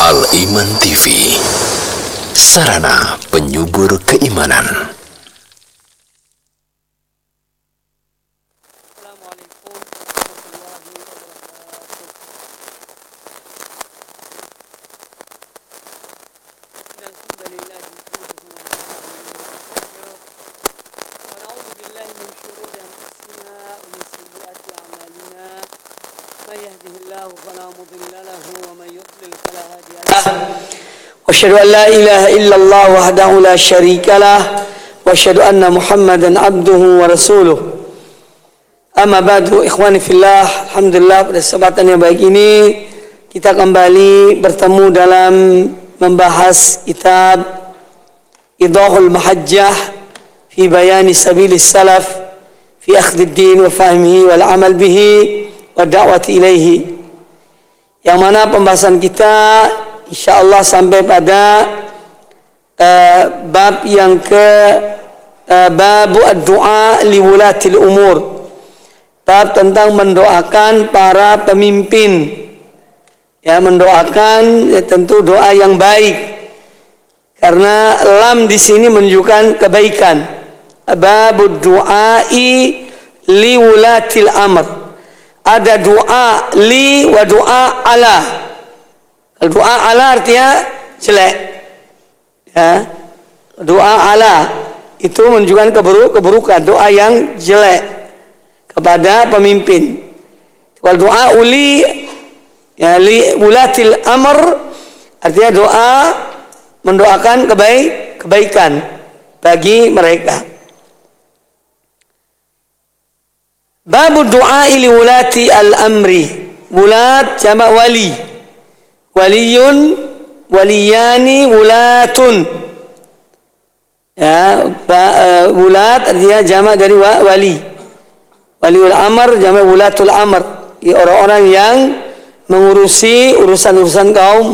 Al-Iman TV, sarana penyubur keimanan. Asyhadu an la ilaha illallah wahdahu la syarikalah wa asyhadu anna Muhammadan abduhu wa rasuluh. Amma ba'du, ikhwani fillah, alhamdulillah pada kesempatan yang baik ini kita kembali bertemu dalam membahas kitab Idahul Mahajjah fi bayani sabilis salaf fi akhdid din wa fahmihi wal amal bihi wa da'wati ilaihi, yang mana pembahasan kita insyaallah sampai pada bab yang ke babu ad-du'a li wulatil umur, bab tentang mendoakan para pemimpin, ya, mendoakan ya, tentu doa yang baik, karena lam di sini menunjukkan kebaikan. Babu du'ai li wulatil amr, ada doa li wa doa ala. Doa ala artinya jelek, ya. Doa ala itu menunjukkan keburukan, doa yang jelek kepada pemimpin. Kalau doa uli, ya, li wulatil amr artinya doa mendoakan kebaikan bagi mereka. Babu doa li wulati al-amri, wulat jamak wali, waliyun, waliyani, wulatun, ya, wulat artinya jamak dari wali, waliul amr jamak wulatul amr, ya, orang-orang yang mengurusi urusan-urusan kaum